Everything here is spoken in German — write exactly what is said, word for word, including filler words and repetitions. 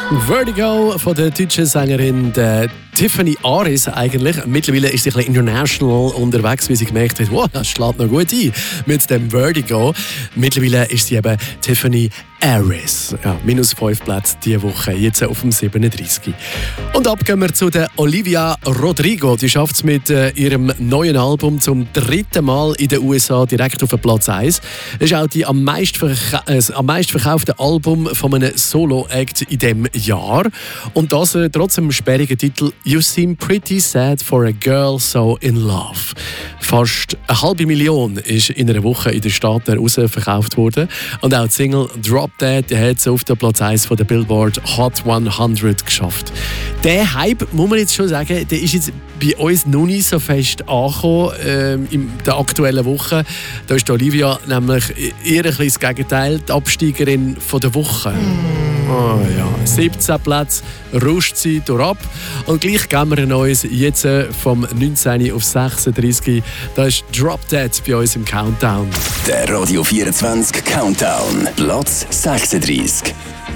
Vertigo von der deutschen Sängerin der Tiffany Aris eigentlich. Mittlerweile ist sie ein bisschen international unterwegs, wie sie gemerkt hat, wow, das schlägt noch gut ein mit dem Vertigo. Mittlerweile ist sie eben Tiffany Aris. Ja, minus fünf Plätze diese Woche, jetzt auf dem siebenunddreißig. Und ab gehen wir zu der Olivia Rodrigo. Die schafft es mit äh, ihrem neuen Album zum dritten Mal in den U S A direkt auf den Platz eins. Das ist auch die am meisten äh, am meist verkaufte Album von einem Solo-Act in diesem Jahr. Und das äh, trotz dem sperrigen Titel «You Seem Pretty Sad for a Girl So in Love». Fast eine halbe Million ist in einer Woche in den Staaten heraus verkauft worden. Und auch die Single «Drop Dead» hat es auf den Platz eins von der Billboard Hot hundert geschafft. Der Hype, muss man jetzt schon sagen, der ist jetzt bei uns noch nicht so fest angekommen ähm, in der aktuellen Woche. Da ist Olivia nämlich eher ein bisschen das Gegenteil, die Absteigerin von der Woche. Oh ja, siebzehn Plätze ruscht sie durch ab. Und gleich geben wir ein neues jetzt vom neunzehn auf sechsunddreißig. Da ist «Drop Dead» bei uns im Countdown. Der Radio vierundzwanzig Countdown, Platz sechsunddreißig.